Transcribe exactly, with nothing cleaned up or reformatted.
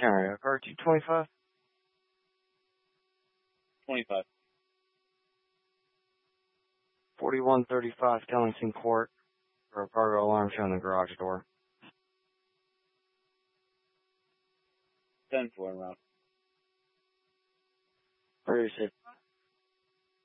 Area car two twenty-five. twenty-five. forty-one thirty-five Kellington Court for a cargo alarm showing the garage door. ten four route. Where is it?